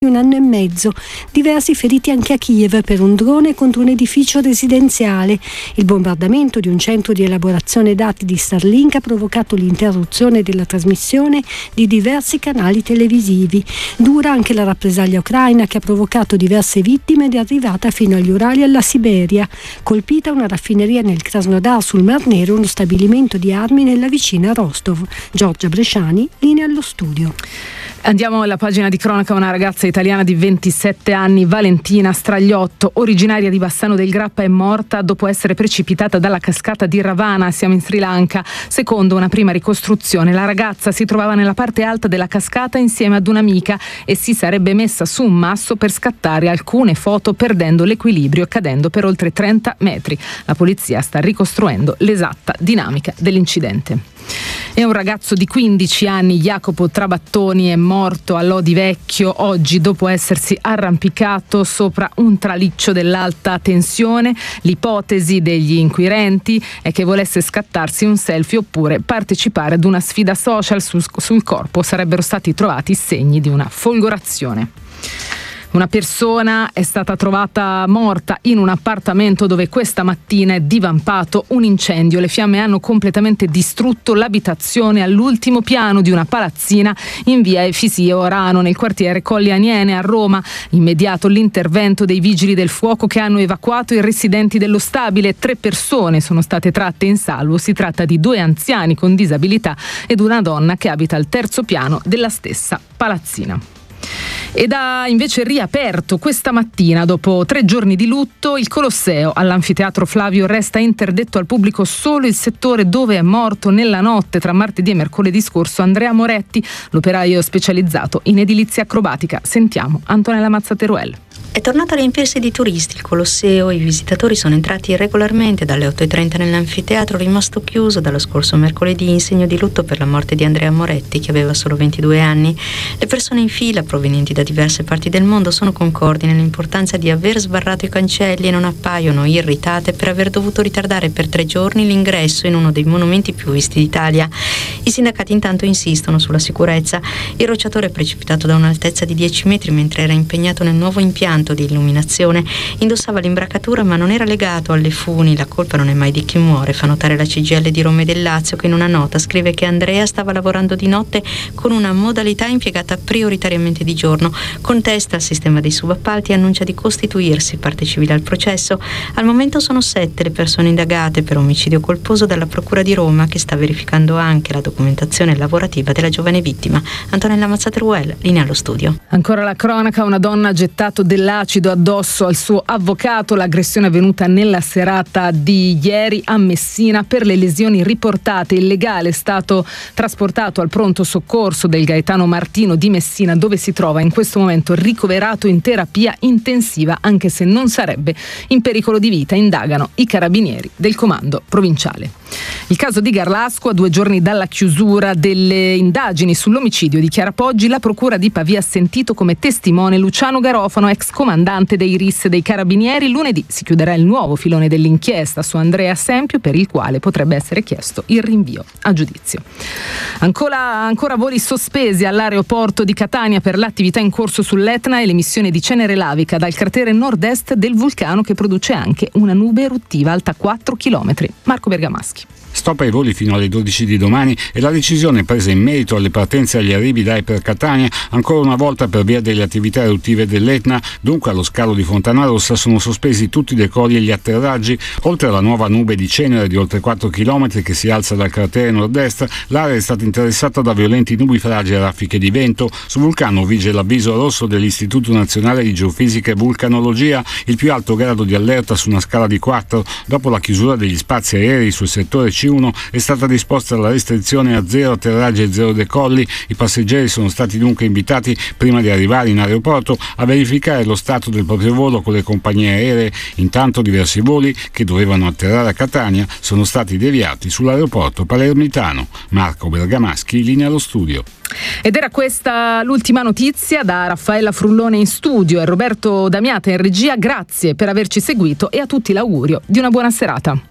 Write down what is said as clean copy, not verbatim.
un anno e mezzo. Diversi feriti anche a Kiev per un drone contro un edificio residenziale. Il bombardamento di un centro di elaborazione dati di Starlink ha provocato l'interruzione della trasmissione di diversi canali televisivi. Dura anche la rappresaglia ucraina, che ha provocato diverse vittime ed è arrivata fino agli Urali e alla Siberia. Colpita una raffineria nel Krasnodar sul Mar Nero, uno stabilimento di armi nella vicina Rostov. Giorgia Bresciani, linea allo studio. Andiamo alla pagina di cronaca. Una ragazza italiana di 27 anni, Valentina Stragliotto, originaria di Bassano del Grappa, è morta dopo essere precipitata dalla cascata di Ravana, siamo in Sri Lanka. Secondo una prima ricostruzione, la ragazza si trovava nella parte alta della cascata insieme ad un'amica e si sarebbe messa su un masso per scattare alcune foto, perdendo l'equilibrio e cadendo per oltre 30 metri. La polizia sta ricostruendo l'esatta dinamica dell'incidente. E un ragazzo di 15 anni, Jacopo Trabattoni, è morto a Lodi Vecchio oggi dopo essersi arrampicato sopra un traliccio dell'alta tensione. L'ipotesi degli inquirenti è che volesse scattarsi un selfie oppure partecipare ad una sfida social. Sul corpo sarebbero stati trovati segni di una folgorazione. Una persona è stata trovata morta in un appartamento dove questa mattina è divampato un incendio. Le fiamme hanno completamente distrutto l'abitazione all'ultimo piano di una palazzina in via Efisio Orano, nel quartiere Colli Aniene a Roma. Immediato l'intervento dei vigili del fuoco, che hanno evacuato i residenti dello stabile. 3 persone sono state tratte in salvo. Si tratta di 2 anziani con disabilità ed una donna che abita al 3° piano della stessa palazzina. Ed ha invece riaperto questa mattina, dopo 3 giorni di lutto, il Colosseo. All'anfiteatro Flavio resta interdetto al pubblico solo il settore dove è morto nella notte tra martedì e mercoledì scorso Andrea Moretti, l'operaio specializzato in edilizia acrobatica. Sentiamo Antonella Mazzateruel. È tornato a riempirsi di turisti il Colosseo. I visitatori sono entrati irregolarmente dalle 8:30 nell'anfiteatro, rimasto chiuso dallo scorso mercoledì in segno di lutto per la morte di Andrea Moretti, che aveva solo 22 anni. Le persone in fila, provenienti da diverse parti del mondo, sono concordi nell'importanza di aver sbarrato i cancelli e non appaiono irritate per aver dovuto ritardare per 3 giorni l'ingresso in uno dei monumenti più visti d'Italia. I sindacati intanto insistono sulla sicurezza. Il rocciatore è precipitato da un'altezza di 10 metri mentre era impegnato nel nuovo impianto di illuminazione. Indossava l'imbracatura ma non era legato alle funi. La colpa non è mai di chi muore, fa notare la CGIL di Roma e del Lazio, che in una nota scrive che Andrea stava lavorando di notte con una modalità impiegata prioritariamente di giorno. Contesta il sistema dei subappalti e annuncia di costituirsi parte civile al processo. Al momento sono 7 le persone indagate per omicidio colposo dalla Procura di Roma, che sta verificando anche la documentazione lavorativa della giovane vittima. Antonella Mazzateruel, linea allo studio. Ancora la cronaca. Una donna ha gettato dell'acido addosso al suo avvocato. L'aggressione è avvenuta nella serata di ieri a Messina. Per le lesioni riportate, il legale è stato trasportato al pronto soccorso del Gaetano Martino di Messina, dove si trova in questo momento ricoverato in terapia intensiva, anche se non sarebbe in pericolo di vita. Indagano i carabinieri del comando provinciale. Il caso di Garlasco, a 2 giorni dalla chiusura delle indagini sull'omicidio di Chiara Poggi, la procura di Pavia ha sentito come testimone Luciano Garofano, ex comandante dei RIS dei Carabinieri. Lunedì si chiuderà il nuovo filone dell'inchiesta su Andrea Sempio, per il quale potrebbe essere chiesto il rinvio a giudizio. Ancora voli sospesi all'aeroporto di Catania per l'attività in corso sull'Etna e l'emissione di cenere lavica dal cratere nord-est del vulcano, che produce anche una nube eruttiva alta 4 chilometri. Marco Bergamaschi. Stop ai voli fino alle 12 di domani e la decisione presa in merito alle partenze e agli arrivi da e per Catania, ancora una volta per via delle attività eruttive dell'Etna. Dunque allo scalo di Fontanarossa sono sospesi tutti i decolli e gli atterraggi. Oltre alla nuova nube di cenere di oltre 4 km che si alza dal cratere nord-est, l'area è stata interessata da violenti nubifragi e raffiche di vento. Sul vulcano vige l'avviso rosso dell'Istituto Nazionale di Geofisica e Vulcanologia, il più alto grado di allerta su una scala di 4. Dopo la chiusura degli spazi aerei sul settore C1 è stata disposta la restrizione a 0 atterraggi e 0 decolli. I passeggeri sono stati dunque invitati, prima di arrivare in aeroporto, a verificare lo stato del proprio volo con le compagnie aeree. Intanto diversi voli che dovevano atterrare a Catania sono stati deviati sull'aeroporto palermitano. Marco Bergamaschi, linea allo studio. Ed era questa l'ultima notizia. Da Raffaella Frullone in studio e Roberto Damiata in regia, grazie per averci seguito e a tutti l'augurio di una buona serata.